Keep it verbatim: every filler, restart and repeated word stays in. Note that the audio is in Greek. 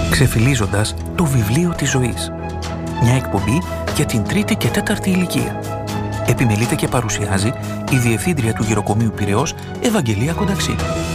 Ξεφυλίζοντας το βιβλίο της ζωής. Μια εκπομπή για την τρίτη και τέταρτη ηλικία. Επιμελείται και παρουσιάζει η Διευθύντρια του Γεροκομείου Πειραιώς, Ευαγγελία Κονταξίνη.